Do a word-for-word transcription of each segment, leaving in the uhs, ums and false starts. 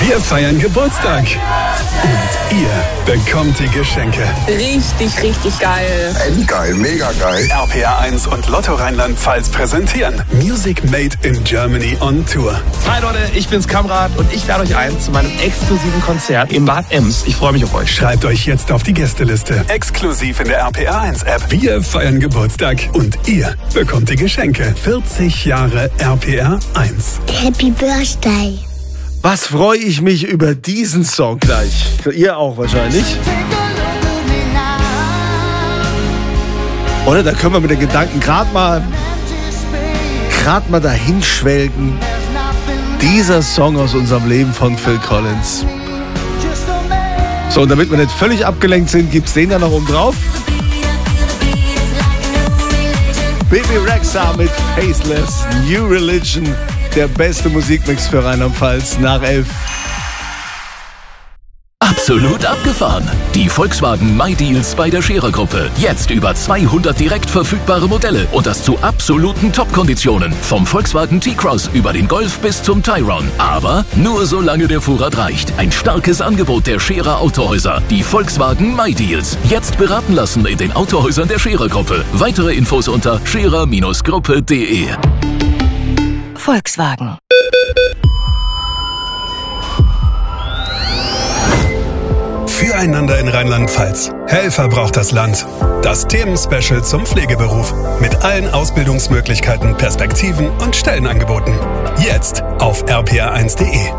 Wir feiern Geburtstag. Und ihr bekommt die Geschenke. Richtig, richtig geil. Endgeil, mega geil. R P R eins und Lotto Rheinland-Pfalz präsentieren Music Made in Germany on Tour. Hi Leute, ich bin's Kamrat und ich lade euch ein zu meinem exklusiven Konzert in Bad Ems. Ich freue mich auf euch. Schreibt euch jetzt auf die Gästeliste. Exklusiv in der R P R eins App. Wir feiern Geburtstag und ihr bekommt die Geschenke. vierzig Jahre R P R eins. Happy Birthday. Was freue ich mich über diesen Song gleich. Ihr auch wahrscheinlich. Oder da können wir mit den Gedanken gerade mal, gerade mal dahin schwelgen. Dieser Song aus unserem Leben von Phil Collins. So, und damit wir nicht völlig abgelenkt sind, gibt es den da noch oben drauf. Baby Rexha mit Faceless, New Religion. Der beste Musikmix für Rheinland-Pfalz nach elf. Absolut abgefahren. Die Volkswagen MyDeals bei der Scherer-Gruppe. Jetzt über zweihundert direkt verfügbare Modelle und das zu absoluten Top-Konditionen. Vom Volkswagen T-Cross über den Golf bis zum Tyrone. Aber nur solange der Vorrat reicht. Ein starkes Angebot der Scherer Autohäuser. Die Volkswagen MyDeals. Jetzt beraten lassen in den Autohäusern der Scherer-Gruppe. Weitere Infos unter scherer Gruppe punkt de. Volkswagen. Füreinander in Rheinland-Pfalz. Helfer braucht das Land. Das Themenspecial zum Pflegeberuf. Mit allen Ausbildungsmöglichkeiten, Perspektiven und Stellenangeboten. Jetzt auf r p r eins punkt de.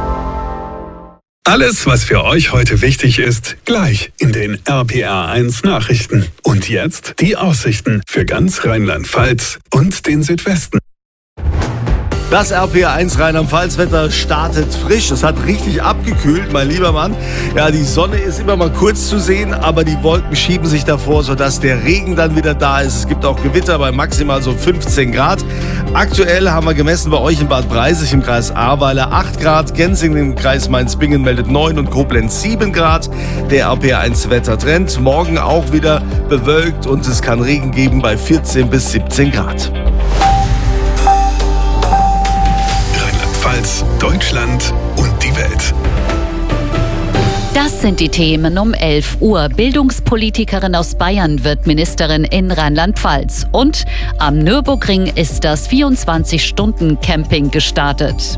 Alles, was für euch heute wichtig ist, gleich in den R P R eins Nachrichten. Und jetzt die Aussichten für ganz Rheinland-Pfalz und den Südwesten. Das R P R eins Rheinland-Pfalz-Wetter startet frisch. Es hat richtig abgekühlt, mein lieber Mann. Ja, die Sonne ist immer mal kurz zu sehen, aber die Wolken schieben sich davor, sodass der Regen dann wieder da ist. Es gibt auch Gewitter bei maximal so fünfzehn Grad. Aktuell haben wir gemessen bei euch in Bad Breisig im Kreis Ahrweiler acht Grad. Gensingen im Kreis Mainz-Bingen meldet neun und Koblenz sieben Grad. Der R P R eins Wettertrend. Morgen auch wieder bewölkt und es kann Regen geben bei vierzehn bis siebzehn Grad. Deutschland und die Welt. Das sind die Themen um elf Uhr. Bildungspolitikerin aus Bayern wird Ministerin in Rheinland-Pfalz. Und am Nürburgring ist das vierundzwanzig-Stunden-Camping gestartet.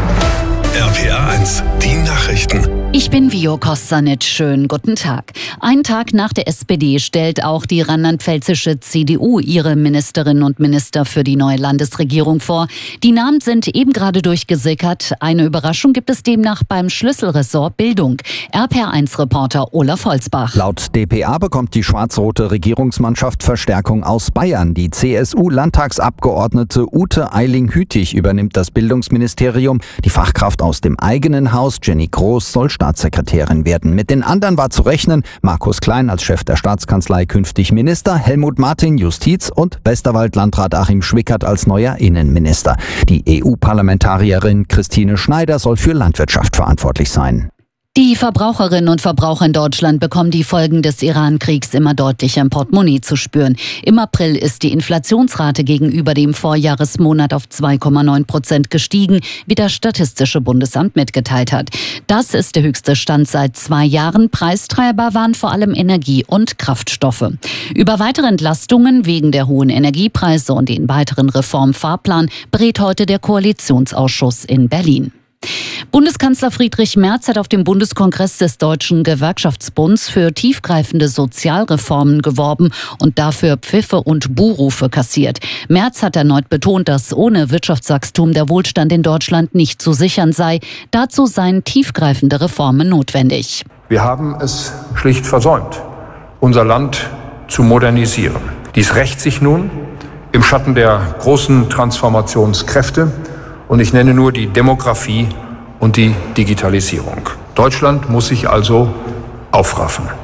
R P R eins, die Nachrichten. Ich bin Vio Kostanic. Schönen guten Tag. Einen Tag nach der S P D stellt auch die rheinland-pfälzische C D U ihre Ministerinnen und Minister für die neue Landesregierung vor. Die Namen sind eben gerade durchgesickert. Eine Überraschung gibt es demnach beim Schlüsselressort Bildung. R P R eins-Reporter Olaf Holzbach. Laut d p a bekommt die schwarz-rote Regierungsmannschaft Verstärkung aus Bayern. Die C S U-Landtagsabgeordnete Ute Eiling-Hütig übernimmt das Bildungsministerium. Die Fachkraft aus dem eigenen Haus, Jenny Groß, soll Staatssekretärin werden. Mit den anderen war zu rechnen: Markus Klein als Chef der Staatskanzlei künftig Minister, Helmut Martin Justiz und Westerwald-Landrat Achim Schwickert als neuer Innenminister. Die E U-Parlamentarierin Christine Schneider soll für Landwirtschaft verantwortlich sein. Die Verbraucherinnen und Verbraucher in Deutschland bekommen die Folgen des Iran-Kriegs immer deutlicher im Portemonnaie zu spüren. Im April ist die Inflationsrate gegenüber dem Vorjahresmonat auf zwei Komma neun Prozent gestiegen, wie das Statistische Bundesamt mitgeteilt hat. Das ist der höchste Stand seit zwei Jahren. Preistreiber waren vor allem Energie und Kraftstoffe. Über weitere Entlastungen wegen der hohen Energiepreise und den weiteren Reformfahrplan berät heute der Koalitionsausschuss in Berlin. Bundeskanzler Friedrich Merz hat auf dem Bundeskongress des Deutschen Gewerkschaftsbunds für tiefgreifende Sozialreformen geworben und dafür Pfiffe und Buhrufe kassiert. Merz hat erneut betont, dass ohne Wirtschaftswachstum der Wohlstand in Deutschland nicht zu sichern sei. Dazu seien tiefgreifende Reformen notwendig. Wir haben es schlicht versäumt, unser Land zu modernisieren. Dies rächt sich nun im Schatten der großen Transformationskräfte. Und ich nenne nur die Demografie und die Digitalisierung. Deutschland muss sich also aufraffen.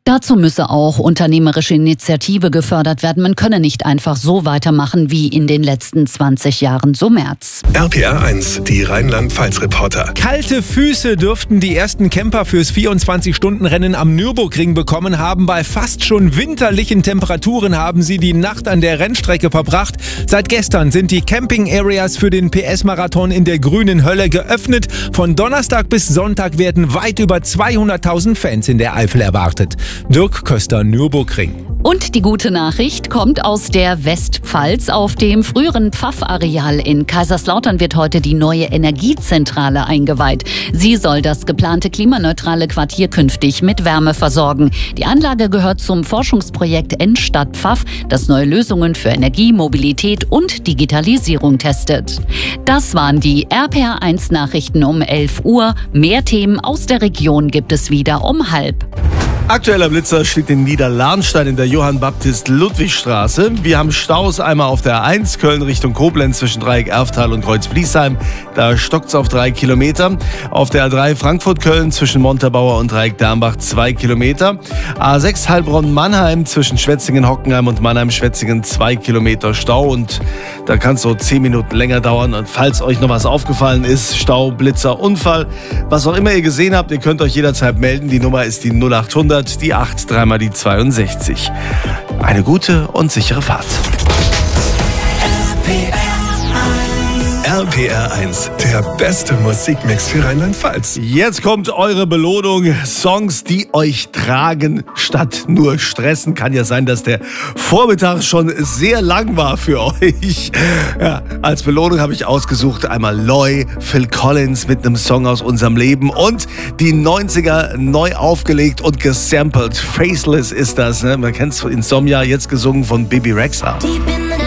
Dazu müsse auch unternehmerische Initiative gefördert werden. Man könne nicht einfach so weitermachen wie in den letzten zwanzig Jahren, so Merz. R P R eins, die Rheinland-Pfalz-Reporter. Kalte Füße dürften die ersten Camper fürs vierundzwanzig-Stunden-Rennen am Nürburgring bekommen haben. Bei fast schon winterlichen Temperaturen haben sie die Nacht an der Rennstrecke verbracht. Seit gestern sind die Camping-Areas für den P S-Marathon in der grünen Hölle geöffnet. Von Donnerstag bis Sonntag werden weit über zweihunderttausend Fans in der Eifel erwartet. Dirk Köster, Nürburgring. Und die gute Nachricht kommt aus der Westpfalz. Auf dem früheren Pfaff-Areal in Kaiserslautern wird heute die neue Energiezentrale eingeweiht. Sie soll das geplante klimaneutrale Quartier künftig mit Wärme versorgen. Die Anlage gehört zum Forschungsprojekt N-Stadt Pfaff, das neue Lösungen für Energie, Mobilität und Digitalisierung testet. Das waren die R P R eins Nachrichten um elf Uhr. Mehr Themen aus der Region gibt es wieder um halb. Aktueller Blitzer steht in Niederlahnstein in der Johann-Baptist-Ludwig-Straße. Wir haben Staus einmal auf der A eins Köln Richtung Koblenz zwischen Dreieck-Erftal und Kreuz-Bliesheim. Da stockt es auf drei Kilometer. Auf der A drei Frankfurt-Köln zwischen Montabaur und Dreieck-Dambach zwei Kilometer. A sechs Heilbronn-Mannheim zwischen Schwetzingen-Hockenheim und Mannheim-Schwetzingen zwei Kilometer Stau. Und da kann es so zehn Minuten länger dauern. Und falls euch noch was aufgefallen ist, Stau, Blitzer, Unfall, was auch immer ihr gesehen habt, ihr könnt euch jederzeit melden. Die Nummer ist die null acht hundert, die acht, dreimal die zweiundsechzig. Eine gute und sichere Fahrt. R P R eins, der beste Musikmix für Rheinland-Pfalz. Jetzt kommt eure Belohnung. Songs, die euch tragen statt nur stressen. Kann ja sein, dass der Vormittag schon sehr lang war für euch. Ja, als Belohnung habe ich ausgesucht einmal Loy, Phil Collins mit einem Song aus unserem Leben und die neunziger neu aufgelegt und gesampelt. Faceless ist das, ne? Man kennt es von Insomnia, jetzt gesungen von Bibi Rexha. Deep in